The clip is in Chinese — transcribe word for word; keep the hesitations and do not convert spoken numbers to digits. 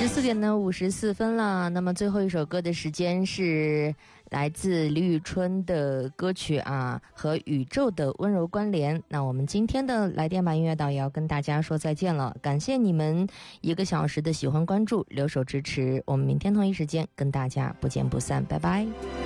十四点呢五十四分了，那么最后一首歌的时间是来自李宇春的歌曲啊，和宇宙的温柔关联。那我们今天的来电吧音乐岛也要跟大家说再见了，感谢你们一个小时的喜欢关注留守支持，我们明天同一时间跟大家不见不散，拜拜。